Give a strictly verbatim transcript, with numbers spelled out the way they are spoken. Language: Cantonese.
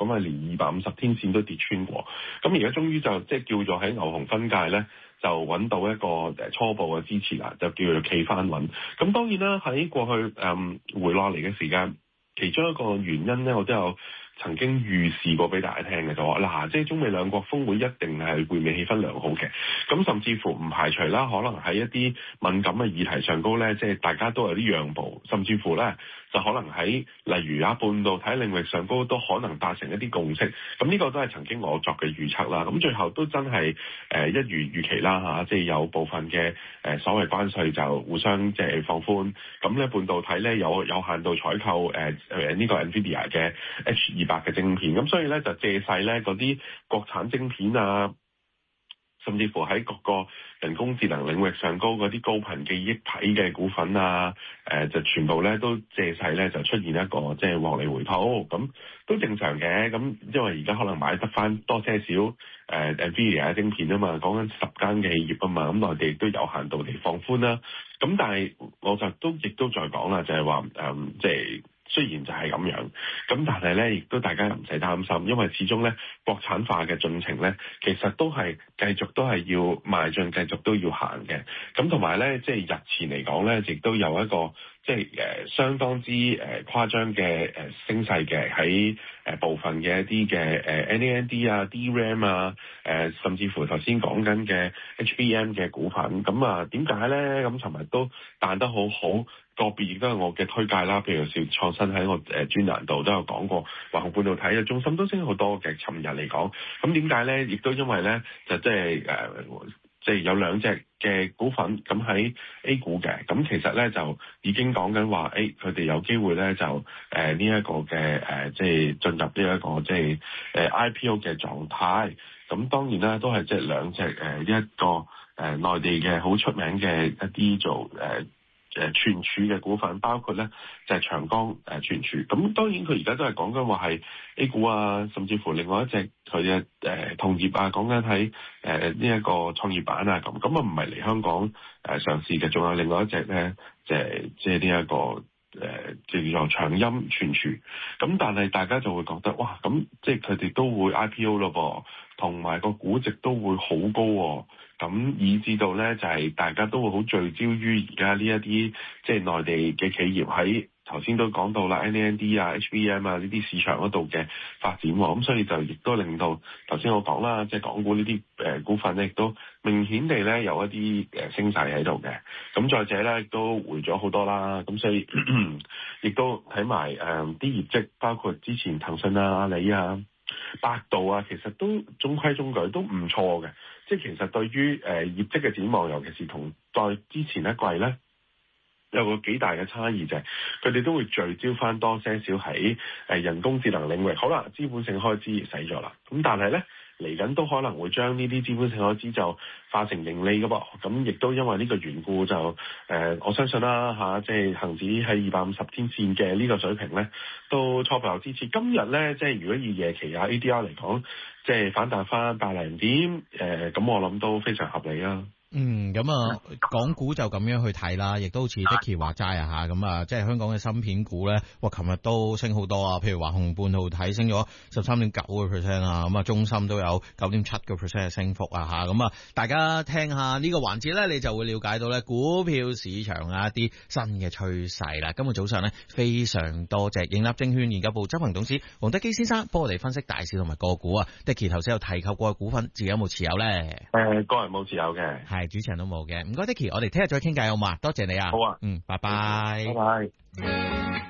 咁啊連二百五十天線都跌穿過。咁而家終於就即係叫做喺牛熊分界咧，就揾到一個誒初步嘅支持啦，就叫做企翻穩。咁當然啦，喺過去誒、嗯、回落嚟嘅時間，其中一個原因咧，我都有曾經預示過俾大家聽嘅，就話嗱，即係中美兩國峰會一定係會面氣氛良好嘅，咁甚至乎唔排除啦，可能喺一啲敏感嘅議題上高咧，即係大家都有啲讓步，甚至乎咧就可能喺例如啊半導體領域上高都可能達成一啲共識，咁呢個都係曾經我作嘅預測啦。咁最後都真係誒、呃、一如預期啦嚇，即係有部分嘅誒、呃、所謂關稅就互相即係放寬，咁咧半導體咧有有限度採購誒誒呢個 Nvidia 嘅 H 二百嘅晶片，咁所以咧就借勢咧嗰啲國產晶片啊，甚至乎喺各個人工智能領域上高嗰啲高頻記憶體嘅股份啊，誒、呃、就全部咧都借勢咧就出現一個即係獲利回吐，咁都正常嘅。咁因為而家可能買得翻多些少誒 Nvidia 晶片啊嘛，講緊十間嘅企業啊嘛，咁內地亦都有限度地放寬啦。咁但係我就都亦都再講啦，就係話誒即係。雖然就係咁樣，咁但係咧，亦都大家唔使擔心，因為始終咧國產化嘅進程咧，其實都係繼續都係要邁進，繼續都要行嘅。咁同埋咧，即係日前嚟講咧，亦都有一個即係誒、呃、相當之誒、呃、誇張嘅誒升勢嘅喺誒部分嘅一啲嘅誒 N A N D 啊、D RAM 啊、誒、呃、甚至乎頭先講緊嘅 H B M 嘅股份。咁啊點解咧？咁尋日都彈得好好。個別亦都係我嘅推介啦，譬如兆創新喺我誒專欄度都有講過，華虹半導體嘅中芯都升好多嘅。尋日嚟講，咁點解咧？亦都因為咧，就即係誒，即係有兩隻嘅股份咁喺 A 股嘅，咁其實咧就已經講緊話，誒佢哋有機會咧就誒呢一個嘅誒，即係進入呢一個即係誒 I P O 嘅狀態。咁當然啦，都係即係兩隻誒一個誒內地嘅好出名嘅一啲做誒。誒存儲嘅股份，包括咧就係、是、長江誒存儲。咁當然佢而家都係講緊話係 A 股啊，甚至乎另外一隻佢嘅誒同業啊，講緊喺誒呢一個創業板啊咁。咁啊唔係嚟香港誒、呃、上市嘅，仲有另外一隻咧，就係即係呢一個誒、呃、叫做長鑫存儲。咁但係大家就會覺得哇，咁即係佢哋都會 I P O 咯噃，同埋個估值都會好高喎、啊。咁以至到咧，就係、是、大家都會好聚焦於而家呢一啲即係內地嘅企業喺頭先都講到啦 ，N A N D 啊、H B M 啊呢啲市場嗰度嘅發展喎、哦。咁所以就亦都令到頭先我講啦，即係港股呢啲誒股份咧，亦都明顯地咧有一啲誒升勢喺度嘅。咁再者咧，亦都回咗好多啦。咁所以亦都睇埋誒啲業績，包括之前騰訊啊、阿里啊、百度啊，其實都中規中矩，都唔錯嘅。即係其實對於誒、呃、業績嘅展望，尤其是同在之前一季咧，有個幾大嘅差異就係佢哋都會聚焦翻多些少喺誒人工智能領域。好啦，資本性開支使咗啦，咁但係咧嚟緊都可能會將呢啲資本性開支就化成盈利嘅噃。咁亦都因為呢個緣故就誒、呃，我相信啦嚇，即係恆指喺二百五十天線嘅呢個水平咧，都初步有支持。今日咧，即係如果以夜期啊 A D R 嚟講，即係反彈翻百零點，誒咁我諗都非常合理啊。 嗯，咁啊，港股就咁樣去睇啦，亦都好似 Dicky 話齋啊吓，咁啊，即係香港嘅芯片股咧，哇，琴日都升好多啊，譬如華虹半導體升咗十三點九個 percent 啊，咁啊，中芯都有九點七個 percent 嘅升幅啊吓，咁啊，大家聽下呢個環節咧，你就會了解到咧股票市場啊一啲新嘅趨勢啦。今日早上咧，非常多謝盈立證券研究部執行董事黃德基先生幫我哋分析大市同埋個股啊。Dicky 頭先有提及過嘅股份，自己有冇持有咧？ 誒、呃，個人冇持有嘅。 係主持人都冇嘅，唔該 Dicky，我哋聽日再傾偈好嘛？多謝你啊， 好啊， 嗯，拜拜， 拜拜。